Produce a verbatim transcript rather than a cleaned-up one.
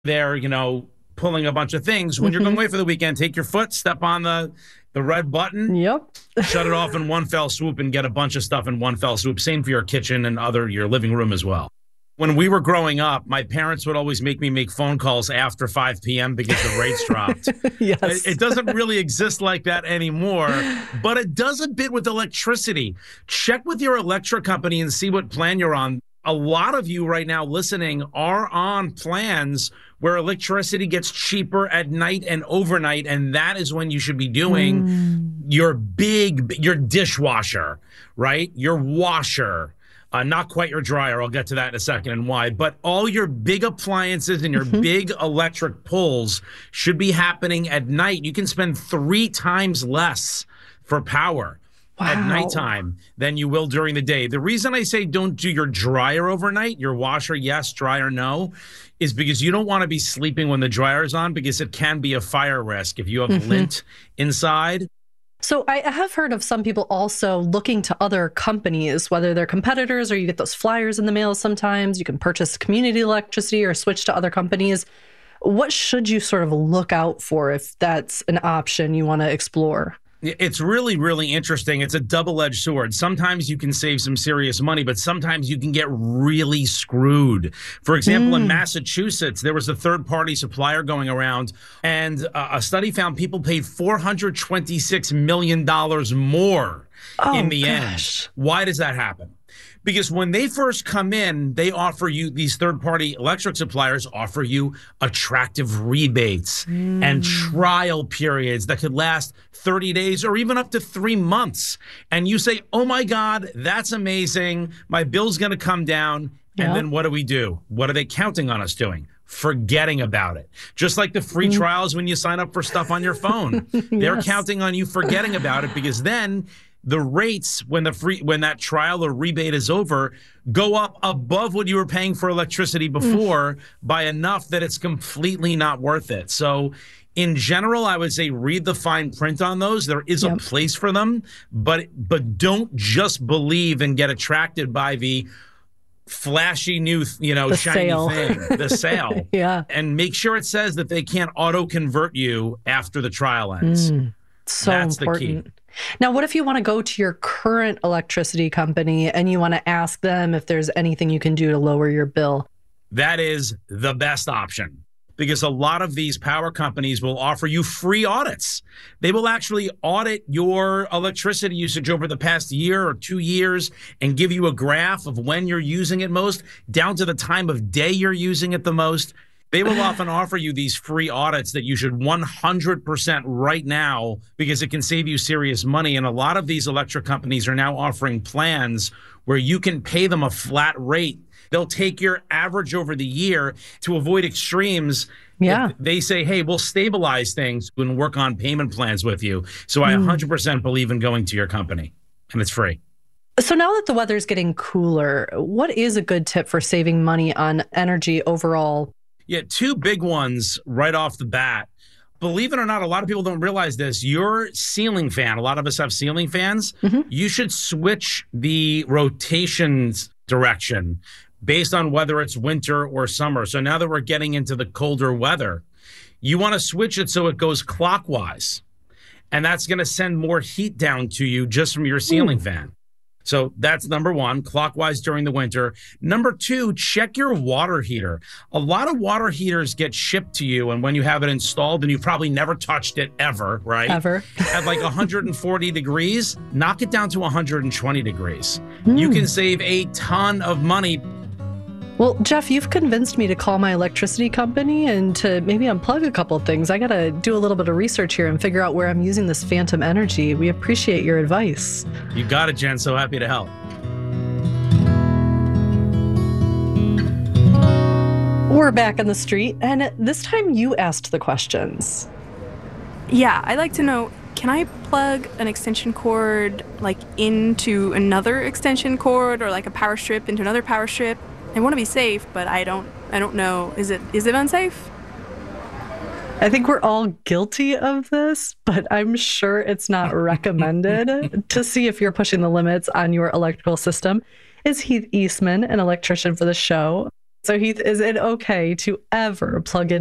there, you know, pulling a bunch of things. When you're going away for the weekend, take your foot, step on the the red button, Yep. shut it off in one fell swoop and get a bunch of stuff in one fell swoop. Same for your kitchen and other your living room as well. When we were growing up, my parents would always make me make phone calls after five p.m. because the rates dropped. Yes. It, it doesn't really exist like that anymore, but it does a bit with electricity. Check with your electric company and see what plan you're on. A lot of you right now listening are on plans where electricity gets cheaper at night and overnight, and that is when you should be doing mm. your big, your dishwasher, right? Your washer. Uh, not quite your dryer. I'll get to that in a second and why. But all your big appliances and your mm-hmm. big electric pulls should be happening at night. You can spend three times less for power wow. at nighttime than you will during the day. The reason I say don't do your dryer overnight, your washer, yes, dryer, no, is because you don't want to be sleeping when the dryer's on because it can be a fire risk if you have mm-hmm. lint inside. So I have heard of some people also looking to other companies, whether they're competitors or you get those flyers in the mail sometimes. You can purchase community electricity or switch to other companies. What should you sort of look out for if that's an option you want to explore? It's really, really interesting. It's a double-edged sword. Sometimes you can save some serious money, but sometimes you can get really screwed. For example, mm. in Massachusetts, there was a third-party supplier going around, and uh, a study found people paid four hundred twenty-six million dollars more oh, in the gosh. end. Why does that happen? Because when they first come in, they offer you, these third-party electric suppliers offer you attractive rebates mm. and trial periods that could last thirty days or even up to three months. And you say, oh my God, that's amazing. My bill's going to come down. Yep. And then what do we do? What are they counting on us doing? Forgetting about it. Just like the free trials when you sign up for stuff on your phone. Yes. They're counting on you forgetting about it because then the rates when the free when that trial or rebate is over go up above what you were paying for electricity before mm. by enough that it's completely not worth it. So in general, I would say read the fine print on those. There is yep. a place for them, but but don't just believe and get attracted by the flashy new, you know, the shiny sale. thing, the sale. Yeah. And make sure it says that they can't auto convert you after the trial ends. Mm. So That's important. the key. Now, what if you want to go to your current electricity company and you want to ask them if there's anything you can do to lower your bill? That is the best option because a lot of these power companies will offer you free audits. They will actually audit your electricity usage over the past year or two years and give you a graph of when you're using it most, down to the time of day you're using it the most. They will often offer you these free audits that you should one hundred percent right now because it can save you serious money. And a lot of these electric companies are now offering plans where you can pay them a flat rate. They'll take your average over the year to avoid extremes. Yeah. They say, hey, we'll stabilize things and work on payment plans with you. So I one hundred percent believe in going to your company, and it's free. So now that the weather's getting cooler, what is a good tip for saving money on energy overall? Yeah, two big ones right off the bat. Believe it or not, a lot of people don't realize this. Your ceiling fan, a lot of us have ceiling fans. Mm-hmm. You should switch the rotations direction based on whether it's winter or summer. So now that we're getting into the colder weather, you want to switch it so it goes clockwise. And that's going to send more heat down to you just from your ceiling Ooh. fan. So that's number one, clockwise during the winter. Number two, check your water heater. A lot of water heaters get shipped to you, and when you have it installed, and you've probably never touched it ever, right? Ever. At like one hundred forty degrees, knock it down to one hundred twenty degrees. Mm. You can save a ton of money. Well, Jeff, you've convinced me to call my electricity company and to maybe unplug a couple of things. I got to do a little bit of research here and figure out where I'm using this phantom energy. We appreciate your advice. You got it, Jen. So happy to help. We're back on the street, and this time you asked the questions. Yeah, I'd like to know, can I plug an extension cord like into another extension cord or like a power strip into another power strip? I want to be safe, but I don't I don't know. Is it is it unsafe? I think we're all guilty of this, but I'm sure it's not recommended. To see if you're pushing the limits on your electrical system is Heath Eastman, an electrician for the show. So Heath, is it okay to ever plug in